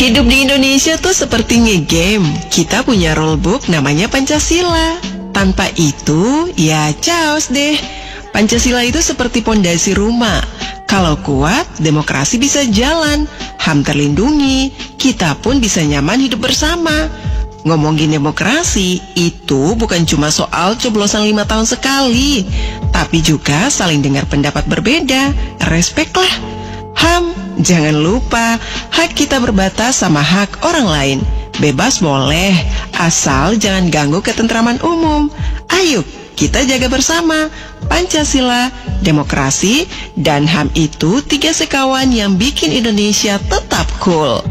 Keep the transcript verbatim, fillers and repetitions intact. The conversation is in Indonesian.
Hidup di Indonesia tuh seperti nge-game. Kita punya rulebook namanya Pancasila. Tanpa itu, ya chaos deh. Pancasila itu seperti pondasi rumah. Kalau kuat, demokrasi bisa jalan, H A M terlindungi, kita pun bisa nyaman hidup bersama. Ngomongin demokrasi, itu bukan cuma soal coblosan lima tahun sekali, tapi juga saling dengar pendapat berbeda, respect lah. H A M, jangan lupa, hak kita berbatas sama hak orang lain. Bebas boleh, asal jangan ganggu ketentraman umum. Ayo, kita jaga bersama. Pancasila, demokrasi, dan H A M itu tiga sekawan yang bikin Indonesia tetap cool.